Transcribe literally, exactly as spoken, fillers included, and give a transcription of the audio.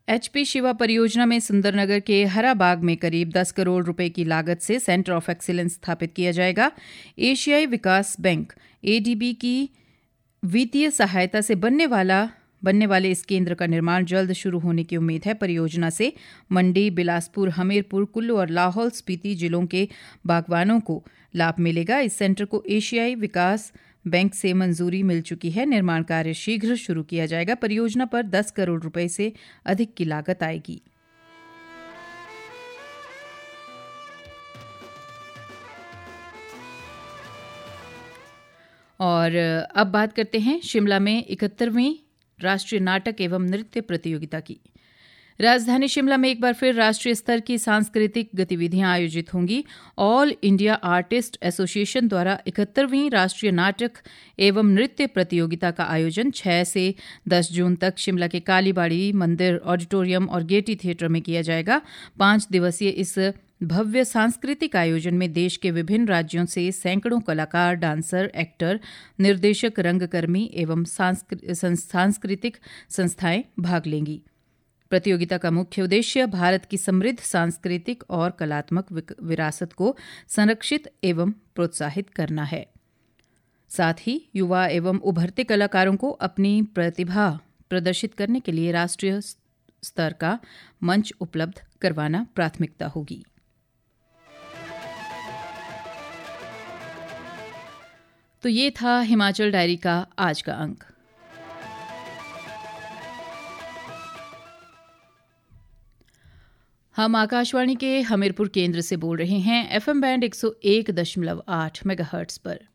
HP Shiva परियोजना में सुंदरनगर के हराबाग में करीब दस करोड़ रुपए की लागत से सेंटर ऑफ एक्सीलेंस स्थापित किया जाएगा। एशियाई विकास बैंक एडीबी की वित्तीय सहायता से बनने वाला बनने वाले इस केंद्र का निर्माण जल्द शुरू होने की उम्मीद है। परियोजना से मंडी, बिलासपुर, हमीरपुर, कुल्लू और लाहौल स्पीति जिलों के बागवानों को लाभ मिलेगा। इस सेंटर को एशियाई विकास बैंक से मंजूरी मिल चुकी है। निर्माण कार्य शीघ्र शुरू किया जाएगा। परियोजना पर दस करोड़ रुपए से अधिक की लागत आएगी। और अब बात करते हैं शिमला में इकहत्तरवीं राष्ट्रीय नाटक एवं नृत्य प्रतियोगिता की। राजधानी शिमला में एक बार फिर राष्ट्रीय स्तर की सांस्कृतिक गतिविधियां आयोजित होंगी। ऑल इंडिया आर्टिस्ट एसोसिएशन द्वारा इकहत्तरवीं राष्ट्रीय नाटक एवं नृत्य प्रतियोगिता का आयोजन छह से दस जून तक शिमला के कालीबाड़ी मंदिर ऑडिटोरियम और गेयटी थिएटर में किया जाएगा। पांच दिवसीय इस भव्य सांस्कृतिक आयोजन में देश के विभिन्न राज्यों से सैकड़ों कलाकार, डांसर, एक्टर, निर्देशक, रंगकर्मी एवं सांस्कृतिक संस्थाएं भाग लेंगी। प्रतियोगिता का मुख्य उद्देश्य भारत की समृद्ध सांस्कृतिक और कलात्मक विरासत को संरक्षित एवं प्रोत्साहित करना है। साथ ही युवा एवं उभरते कलाकारों को अपनी प्रतिभा प्रदर्शित करने के लिए राष्ट्रीय स्तर का मंच उपलब्ध करवाना प्राथमिकता होगी। तो ये था हिमाचल डायरी का आज का अंक। हम आकाशवाणी के हमीरपुर केंद्र से बोल रहे हैं एफएम बैंड एक सौ एक दशमलव आठ मेगाहर्ट्ज पर।